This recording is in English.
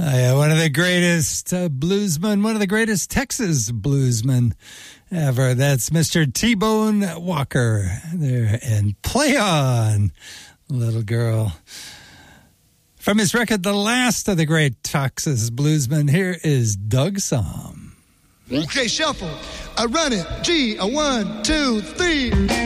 One of the greatest bluesmen, one of the greatest Texas bluesmen ever. That's Mr. T-Bone Walker there. And Play On, Little Girl. From his record, The Last of the Great Texas Bluesmen, here is Doug Sahm. Okay, shuffle. I run it. G, a 1, 2, 3.